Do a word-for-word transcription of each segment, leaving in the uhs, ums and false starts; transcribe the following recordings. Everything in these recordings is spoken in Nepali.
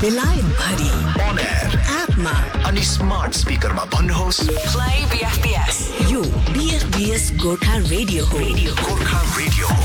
बेलायत भरि on air एपमा अनि स्मार्ट स्पिकरमा भन्नुहोस् प्ले बीएफबीएस। यो बीएफबीएस गोर्खा रेडियो हो। रेडियो गोर्खा रेडियो हो।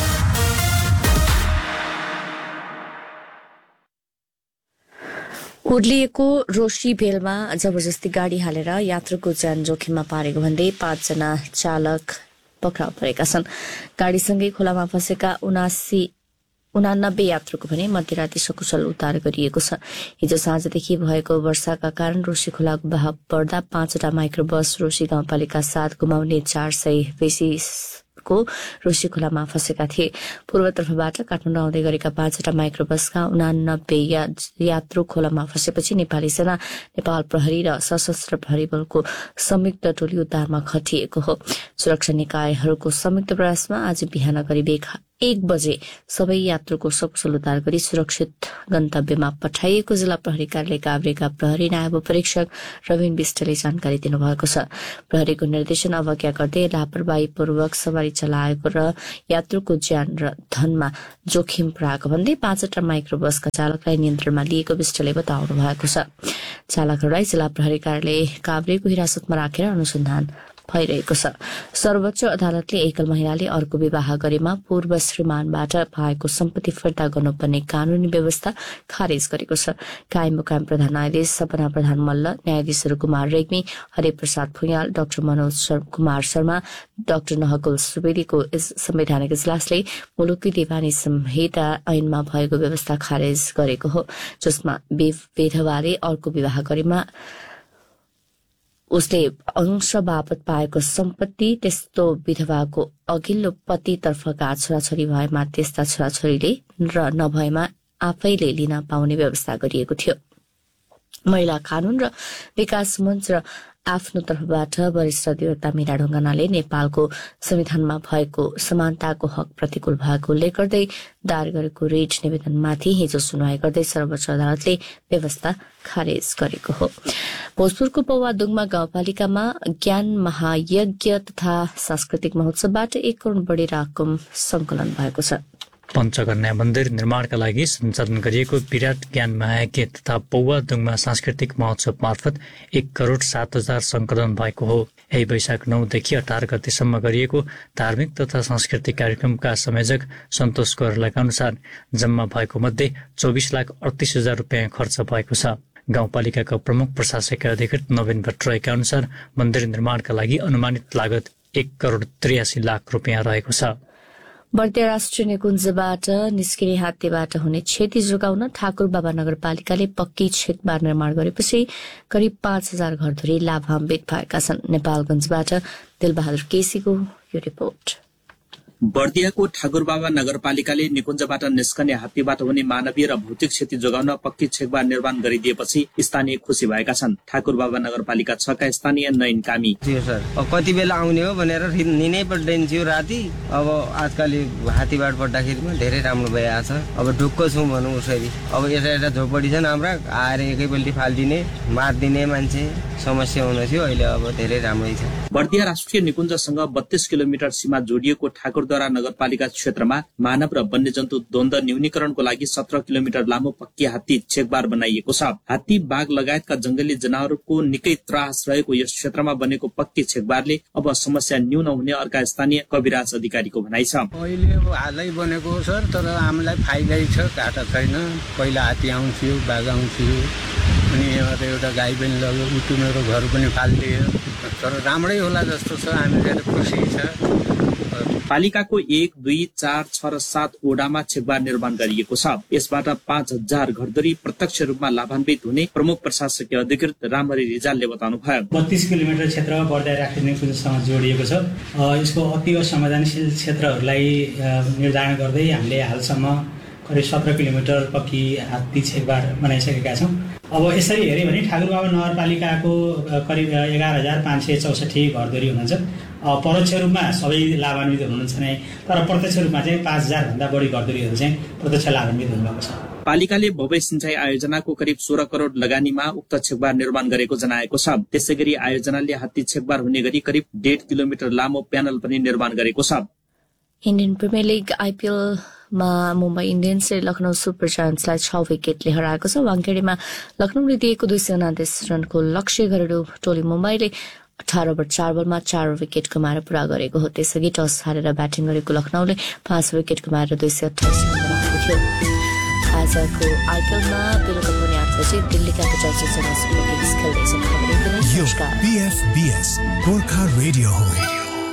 उर्लिएको रोशी भेलमा जबरजस्ती गाडी हालेर यात्रुको ज्यान जोखिममा पारेको भन्दै पाँचजना चालक पक्राउ परेका छन्। गाडीसँगै खोलामा फँसेका उनासी उनानब्बे यात्रुको भने मध्यराती सकुशल उद्धार गरिएको छ। हिजो साँझदेखि भएको वर्षाका कारण रोशी खोलाको बहाव बढ्दा पाँचवटा माइक्रो बस रोशी गाउँपालिका साथ घुमाउने चार सय बेसी को रोशी खोलामा फँसेका थिए। पूर्वतर्फबाट काठमाडौँ आउँदै गरेका पाँचवटा माइक्रो बसका उनानब्बे यात्रु खोलामा फँसेपछि नेपाली सेना, नेपाल प्रहरी र सशस्त्र प्रहरी बलको संयुक्त टोली उद्धारमा खटिएको हो। सुरक्षा निकायहरूको संयुक्त प्रयासमा आज बिहान करिब एक बजे सबै यात्रुको सकुशल उद्धार गरी सुरक्षित गन्तव्यमा पठाइएको जिल्ला प्रहरी कार्यालय काभ्रेका प्रहरी नायब परीक्षक रविन विष्टले जानकारी दिनुभएको छ। प्रहरीको निर्देशन अवज्ञा गर्दै लापरवाहीपूर्वक सवारी चलाएको र यात्रुको ज्यान र धनमा जोखिम पुर्याएको भन्दै पाँचवटा माइक्रो बसका चालकलाई नियन्त्रणमा लिएको विष्टले बताउनु भएको छ। चालकहरूलाई जिल्ला प्रहरी कार्यालय काभ्रेको हिरासतमा राखेर अनुसन्धान भइरहेको छ। सर्वोच्च अदालतले एकल महिलाले अर्को विवाह गरेमा पूर्व श्रीमानबाट पाएको सम्पत्ति फिर्ता गर्नुपर्ने कानूनी व्यवस्था खारेज गरेको छ। कायम मुकाम प्रधान न्यायाधीश सपना प्रधान मल्ल, न्यायाधीशहरू कुमार रेग्मी, हरिप्रसाद भुइयाल, डाक्टर मनोज कुमार शर्मा, डाक्टर नहकुल सुवेदीको संवैधानिक इजलासले मुलुकी देवानी संहिता ऐनमा भएको व्यवस्था खारेज गरेको हो, जसमा विधवाले अर्को विवाह गरेमा उसले अंश बापत पाएको सम्पत्ति त्यस्तो विधवाको अघिल्लो पतितर्फका छोराछोरी भएमा त्यस्ता छोराछोरीले र नभएमा आफैले लिन पाउने व्यवस्था गरिएको थियो। महिला कानून र विकास मञ्च र आफ्नो तर्फबाट वरिष्ठ अधिवक्ता मीरा ढुङ्गानाले नेपालको संविधानमा भएको समानताको हक प्रतिकूल भएको उल्लेख गर्दै दायर गरेको रिट निवेदनमाथि हिजो सुनवाई गर्दै सर्वोच्च अदालतले व्यवस्था खारेज गरेको हो। भोजपुरको पौवादुङमा गाउँपालिकामा ज्ञान महायज्ञ तथा सांस्कृतिक महोत्सवबाट एक करोड़ बढी रकम संकलन भएको छ। पञ्चकन्या मन्दिर निर्माणका लागि सञ्चालन गरिएको विराट ज्ञान महायज्ञ तथा पौवादुङमा सांस्कृतिक महोत्सव मार्फत एक करोड़ सात हजार संकलन भएको हो। यही वैशाख नौदेखि अठार गतेसम्म गरिएको धार्मिक तथा सांस्कृतिक कार्यक्रमका संयोजक सन्तोष कोइरालाका अनुसार जम्मा भएको मध्ये चौबिस लाख अडतिस हजार रुपियाँ खर्च भएको छ। गाउँपालिकाका प्रमुख प्रशासकीय अधिकृत नवीन भट्टराईका अनुसार मन्दिर निर्माणका लागि अनुमानित लागत एक करोड़ त्रियासी लाख रुपियाँ रहेको छ। बर्दिया राष्ट्रिय निकुञ्जबाट निस्किने हात्तीबाट हुने क्षति जोगाउन ठाकुर बाबा नगरपालिकाले पक्की छेकबार निर्माण गरेपछि करिब पाँच हजार घरधुरी लाभान्वित भएका छन्। नेपालगञ्जबाट दिलबहादुर केसीको यो रिपोर्ट। बर्दियाको ठाकुरबाबा नगरपालिकाले निकुञ्जबाट निस्कने हात्तीबाट हुने मानवीय र भौतिक क्षति जोगाउन पक्की छेकबार निर्माण गरिदिएपछि स्थानीय खुसी भएका छन्। ठाकुरबाबा नगरपालिका छ का स्थानीय नयन कामी सर अब कति बेला आउने हो भनेर निनै पर्दैन थियो राति। अब आजकल हात्तीबाट पर्दाखेरि धेरै राम्रो भइरहेछ। अब ढुक्क छौँ भनौँ उसरी। अब यता यता झोपडी छन् हाम्रा, आएर एकैपल्टि फालिदिने मारिदिने मान्छे समस्या हुन थियो। अहिले अब धेरै राम्रै छ। बर्दिया राष्ट्रिय निकुञ्जसँग बत्तीस किलोमिटर सीमा जोडिएको ठाकुरद्वारा नगरपालिका क्षेत्रमा मानव र वन्यजन्तु द्वन्द न्यूनीकरणको लागि सत्र किलोमिटर लामो पक्की हात्ती छेकबार बनाइएको छ। हात्ती, बाघ लगायतका जंगली जनावरको निकै त्रास रहेको यस क्षेत्रमा बनेको पक्की छेकबारले अब समस्या न्यून हुने अर्का स्थानीय कविराज अधिकारीको भनाइ छ। अहिले हालै बनेको हो सर, तर हामीलाई फाइदै छ, घाटा छैन। पहिला हात्ती आउँथ्यो, बाघ आउँथ्यो, अनि यहाँ एउटा गाई पनि लग्यो, उठु मेरो घर पनि फालिदियो। तर राम्रै होला जस्तो छ, हामीलाई खुसी छ। पालिकाको एक, दुई, चार, छ र सात ओडामा छेकबार निर्माण गरिएको छ। यसबाट पाँच हजार घरधुरी प्रत्यक्ष रूपमा लाभान्वित हुने प्रमुख प्रशासकीय अधिकृत रामहरि रिजालले बताउनु भयो। बत्तीस किलोमिटर क्षेत्र बर्दिया राष्ट्रिय निकुञ्जसँग जोडिएको छ। यसको अति संवेदनशील क्षेत्रहरूलाई निर्धारण गर्दै हामीले हालसम्म करिब सत्र किलोमिटर पक्की हात्ती छेकबार बनाइसकेका छौँ। अब यसरी हेऱ्यो भने ठाकुरबाबा नगरपालिकाको करिब एघार हजार पाँच सय चौसठी घरधुरी हुनुहुन्छ। परोक्ष रूपमा सबै लाभान्वित हुनुहुन्छ नै, तर प्रत्यक्ष रूपमा चाहिँ पाँच हजार भन्दा बढी घरधुरीहरू चाहिँ प्रत्यक्ष लाभान्वित हुनुभएको छ। पालिकाले भव्य सिंचाई आयोजनाको करिब सोह्र करोड़ लगानीमा उक्त छेकबार निर्माण गरेको जनाएको छ। त्यसै गरी आयोजनाले हात्ती छेकबार हुने गरी करिब डेढ किलोमिटर लामो प्यानल पनि निर्माण गरेको छ। इन्डियन प्रिमियर लिग आईपीएल मा मुम्बई इन्डियन्सले लखनऊ सुपर जायन्ट्सलाई छ विकेटले हराएको छ। वाङखेडेमा लखनऊले दिएको दुई सय उनातिस रनको लक्ष्य गरेर टोली मुम्बईले अठार ओभर चार बलमा चार विकेट गुमाएर पूरा गरेको हो। त्यसअघि टस हारेर ब्याटिङ गरेको लखनऊले पाँच विकेट गुमाएर दुई सय अठाइस रन बनाएको थियो। आजको आइपिएलमा बेलुका पौने आठ बजे दिल्ली क्यापिटल्ससँग सुपर किङ्स खेल्दैछन्। यो बीएफबीएस गोर्खा रेडियो हो।